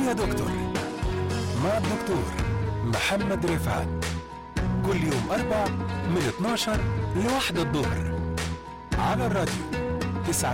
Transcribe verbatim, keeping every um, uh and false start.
يا دكتور مع الدكتور محمد رفعت، كل يوم أربع من اتناشر لواحدة الظهر على الراديو تسعة